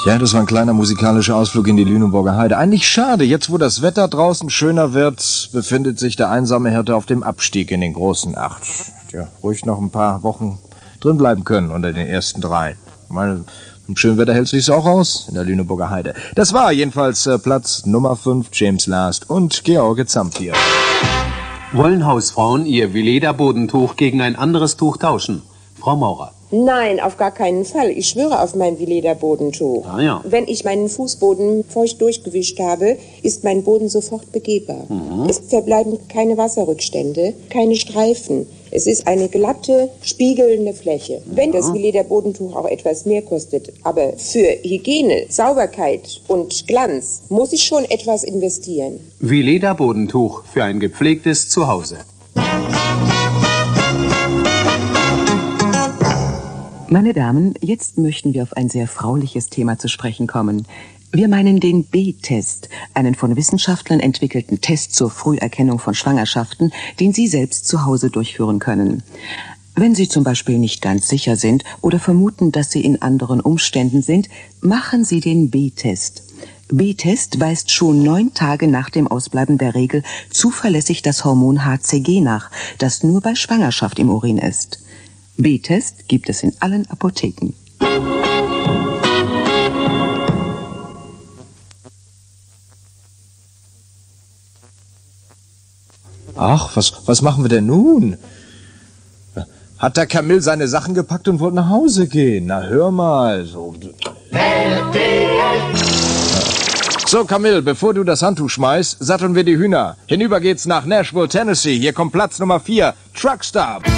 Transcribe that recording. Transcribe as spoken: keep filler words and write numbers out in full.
Ja, das war ein kleiner musikalischer Ausflug in die Lüneburger Heide. Eigentlich schade, jetzt wo das Wetter draußen schöner wird, befindet sich der einsame Hirte auf dem Abstieg in den großen Acht. Tja, ruhig noch ein paar Wochen drin bleiben können unter den ersten drei. Ich meine, im schönen Wetter hält sich's auch aus in der Lüneburger Heide. Das war jedenfalls äh, Platz Nummer fünf, James Last und George Zampier. Wollen Hausfrauen ihr Veleda-Bodentuch gegen ein anderes Tuch tauschen? Frau Maurer. Nein, auf gar keinen Fall. Ich schwöre auf mein Veleda-Bodentuch. Ah, ja. Wenn ich meinen Fußboden feucht durchgewischt habe, ist mein Boden sofort begehbar. Mhm. Es verbleiben keine Wasserrückstände, keine Streifen. Es ist eine glatte, spiegelnde Fläche. Mhm. Wenn das Veleda-Bodentuch auch etwas mehr kostet, aber für Hygiene, Sauberkeit und Glanz muss ich schon etwas investieren. Veleda-Bodentuch für ein gepflegtes Zuhause. Meine Damen, jetzt möchten wir auf ein sehr frauliches Thema zu sprechen kommen. Wir meinen den B-Test, einen von Wissenschaftlern entwickelten Test zur Früherkennung von Schwangerschaften, den Sie selbst zu Hause durchführen können. Wenn Sie zum Beispiel nicht ganz sicher sind oder vermuten, dass Sie in anderen Umständen sind, machen Sie den B-Test. B-Test weist schon neun Tage nach dem Ausbleiben der Regel zuverlässig das Hormon H C G nach, das nur bei Schwangerschaft im Urin ist. B-Test gibt es in allen Apotheken. Ach, was, was machen wir denn nun? Hat der Camille seine Sachen gepackt und wollte nach Hause gehen? Na, hör mal. So, so Camille, bevor du das Handtuch schmeißt, satteln wir die Hühner. Hinüber geht's nach Nashville, Tennessee. Hier kommt Platz Nummer vier, Truckstop.